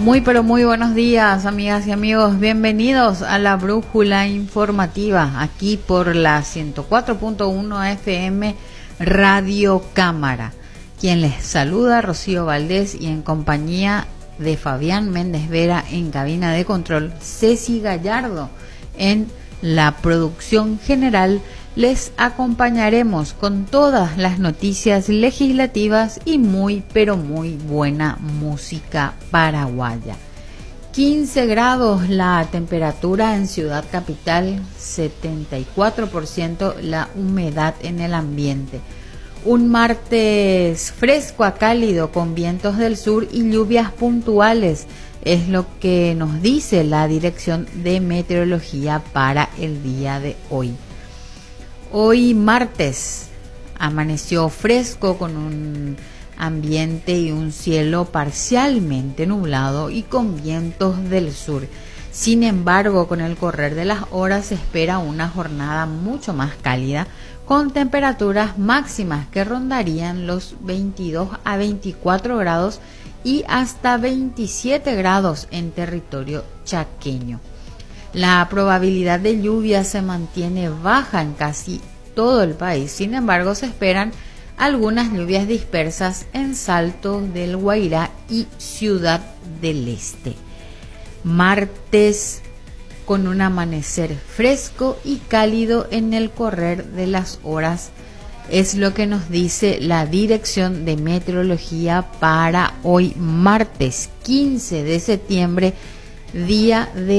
Muy pero muy buenos días, amigas y amigos. Bienvenidos a la Brújula Informativa, aquí por la 104.1 FM Radio Cámara. Quien les saluda, Rocío Valdés, y en compañía de Fabián Méndez Vera en cabina de control, Ceci Gallardo en la producción general, les acompañaremos con todas las noticias legislativas y muy pero muy buena música paraguaya. 15 grados la temperatura en Ciudad Capital, 74% la humedad en el ambiente. Un martes fresco a cálido con vientos del sur y lluvias puntuales, es lo que nos dice la Dirección de Meteorología para el día de hoy. Hoy martes amaneció fresco con un ambiente y un cielo parcialmente nublado y con vientos del sur. Sin embargo, con el correr de las horas se espera una jornada mucho más cálida, con temperaturas máximas que rondarían los 22 a 24 grados y hasta 27 grados en territorio chaqueño. La probabilidad de lluvia se mantiene baja en casi todo el país. Sin embargo, se esperan algunas lluvias dispersas en Salto del Guairá y Ciudad del Este. Martes con un amanecer fresco y cálido en el correr de las horas, es lo que nos dice la Dirección de Meteorología para hoy martes 15 de septiembre, día de